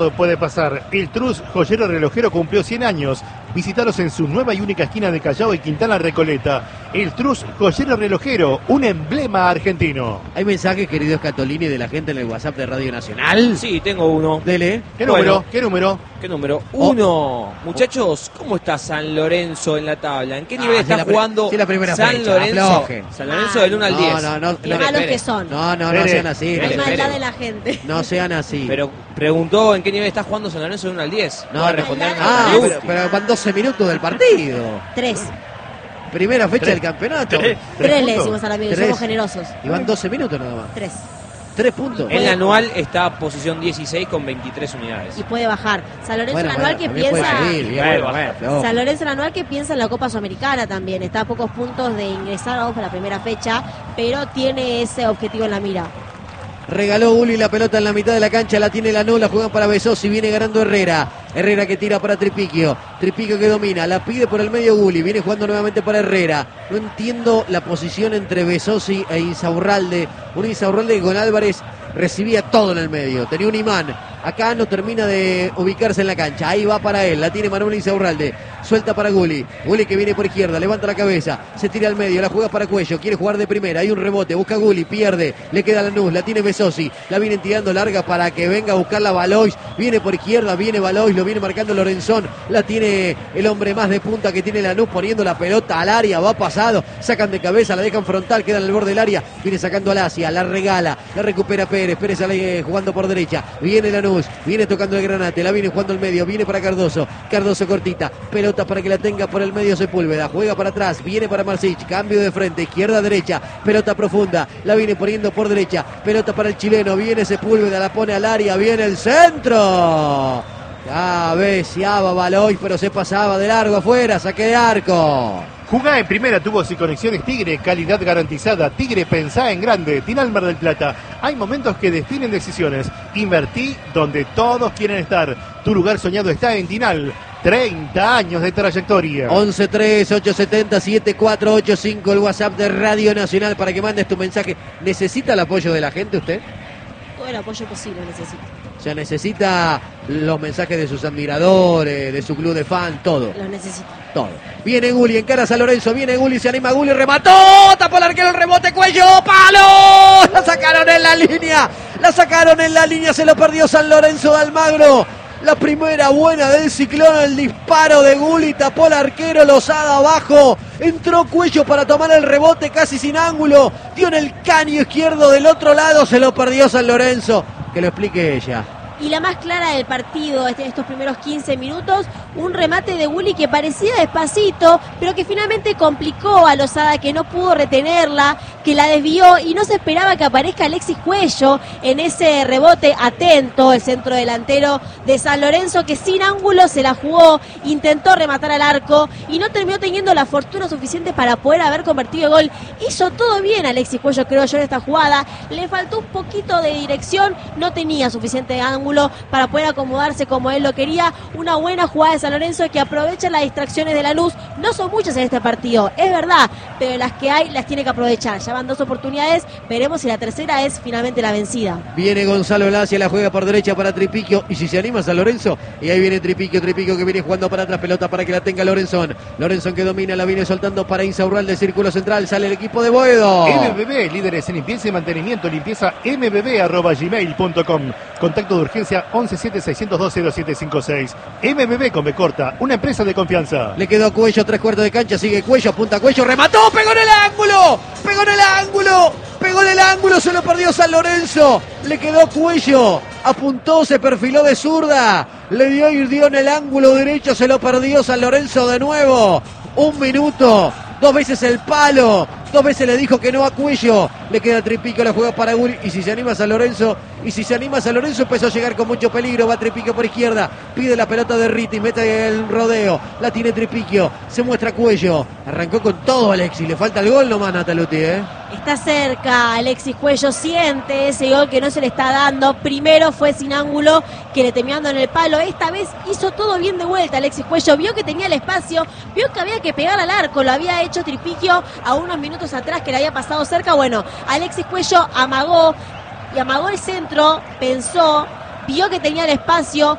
Puede pasar. El Trus Joyero Relojero cumplió 100 años. Visítalos en su nueva y única esquina de Callao y Quintana Recoleta. El Trus Joyero Relojero, un emblema argentino. ¿Hay mensajes, querido Scatolini, de la gente en el WhatsApp de Radio Nacional? Sí, tengo uno. Dele. ¿Qué número? Bueno. ¿Qué número? ¿Qué número? Uno. Muchachos, ¿cómo está San Lorenzo en la tabla? ¿En qué nivel está jugando la primera San fecha, Lorenzo? afloje. San Lorenzo del 1 al 10. Qué malos que son. No Espere. sean así. Qué Espere. maldad de la gente. No sean así. Pero preguntó en qué nivel está jugando San Lorenzo del 1 al 10. No, No va a responder Ah, nada. pero van 12 minutos del partido. 3. Primera fecha del campeonato. 3 le puntos. decimos al amigo, Tres. somos generosos. Y van 12 minutos nada más. 3. 3 puntos. En la anual está posición 16 con 23 unidades. Y puede bajar. San Lorenzo Bueno, el anual que también puede piensa. seguir, bien, Bueno. no. San Lorenzo el anual que piensa en la Copa Sudamericana también. Está a pocos puntos de ingresar a la primera fecha, pero tiene ese objetivo en la mira. Regaló Gulli la pelota en la mitad de la cancha, la tiene Lanús, la juegan para Besosi, viene ganando Herrera. Herrera que tira para Tripiquio. Tripiquio que domina, la pide por el medio Gulli, viene jugando nuevamente para Herrera. No entiendo la posición entre Besosi e Insaurralde. Un Insaurralde que con Álvarez recibía todo en el medio, tenía un imán. Acá no termina de ubicarse en la cancha. Ahí va para él, la tiene Manuel Insaurralde. Suelta para Gulli. Gulli que viene por izquierda, levanta la cabeza, se tira al medio, la juega para Cuello, quiere jugar de primera, hay un rebote, busca Gulli, pierde, le queda Lanús, la tiene Besosi, la viene tirando larga para que venga a buscarla Valois, viene por izquierda, viene Valois, lo viene marcando Lorenzón, la tiene el hombre más de punta que tiene Lanús, poniendo la pelota al área, va pasado, sacan de cabeza, la dejan frontal, queda en el borde del área, viene sacando al Asia, la regala, la recupera Pérez, Pérez sale jugando por derecha, viene Lanús, viene tocando el granate, la viene jugando al medio, viene para Cardoso, Cardoso cortita, pelota para que la tenga por el medio Sepúlveda, juega para atrás, viene para Marcich, cambio de frente, izquierda a derecha, pelota profunda, la viene poniendo por derecha, pelota para el chileno, viene Sepúlveda, la pone al área, viene el centro, cabeceaba Valois, pero se pasaba de largo afuera, saque de arco. Jugá en primera, tubos y conexiones Tigre, calidad garantizada. Tigre, pensá en grande. Tinal Mar del Plata. Hay momentos que definen decisiones. Invertí donde todos quieren estar. Tu lugar soñado está en Tinal. 30 años de trayectoria. 11-3-870-7485, el WhatsApp de Radio Nacional para que mandes tu mensaje. ¿Necesita el apoyo de la gente usted? Todo el apoyo posible necesito. O sea, necesita los mensajes de sus admiradores, de su club de fan, todo. Los necesito. Todo. Viene Gulli, encara a San Lorenzo, viene Gulli, se anima Gulli, remató, tapó el arquero, el rebote, Cuello, ¡palo! La sacaron en la línea, se lo perdió San Lorenzo de Almagro. La primera buena del Ciclón, el disparo de Gulli, tapó el arquero, Lozada abajo, entró Cuello para tomar el rebote casi sin ángulo, dio en el caño izquierdo del otro lado, se lo perdió San Lorenzo. Que lo explique ella. Y la más clara del partido, estos primeros 15 minutos, un remate de Gulli que parecía despacito, pero que finalmente complicó a Lozada, que no pudo retenerla, que la desvió y no se esperaba que aparezca Alexis Cuello en ese rebote atento, el centro delantero de San Lorenzo, que sin ángulo se la jugó, intentó rematar al arco y no terminó teniendo la fortuna suficiente para poder haber convertido el gol. Hizo todo bien Alexis Cuello, creo yo, en esta jugada, le faltó un poquito de dirección, no tenía suficiente ángulo para poder acomodarse como él lo quería. Una buena jugada de San Lorenzo que aprovecha las distracciones de Lanús. No son muchas en este partido, es verdad, pero las que hay las tiene que aprovechar. Ya van 2 oportunidades, veremos si la tercera es finalmente la vencida. Viene Gonzalo Lacia, la juega por derecha para Tripiquio, y si se anima San Lorenzo, y ahí viene Tripiquio que viene jugando para atrás, pelota para que la tenga Lorenzón que domina, la viene soltando para Insaurralde, círculo central, sale el equipo de Boedo. MBB, líderes en limpieza y mantenimiento, limpieza mbb@gmail.com. Contacto de urgencia 117-602-0756. MBB con B corta, una empresa de confianza. Le quedó a Cuello, 3/4 de cancha, sigue Cuello, apunta a Cuello, remató, pegó en el ángulo, se lo perdió San Lorenzo, le quedó Cuello, apuntó, se perfiló de zurda, le dio en el ángulo derecho, se lo perdió San Lorenzo de nuevo. 1 minuto, 2 veces el palo, 2 veces le dijo que no a Cuello, le queda Tripiquio, la juega para Gulli, y si se anima San Lorenzo, empezó a llegar con mucho peligro, va Tripiquio por izquierda, pide la pelota de Ritti, mete el rodeo, la tiene Tripiquio, se muestra Cuello, arrancó con todo Alexis, le falta el gol nomás Nataluti, Está cerca Alexis Cuello, siente ese gol que no se le está dando. Primero fue sin ángulo, que le terminó en el palo. Esta vez hizo todo bien de vuelta Alexis Cuello, vio que tenía el espacio, vio que había que pegar al arco, lo había hecho Tripiquio a unos minutos atrás que le había pasado cerca. Bueno, Alexis Cuello amagó el centro, pensó, vio que tenía el espacio,